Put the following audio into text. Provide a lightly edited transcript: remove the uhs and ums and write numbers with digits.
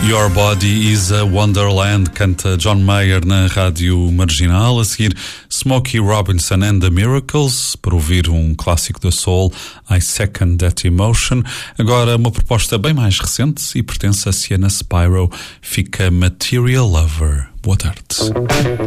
Your Body is a Wonderland, canta John Mayer na Rádio Marginal. A seguir, Smokey Robinson and the Miracles, para ouvir um clássico da soul, I Second That Emotion. Agora uma proposta bem mais recente e pertence a Sienna Spiro, fica Material Lover. Boa tarde.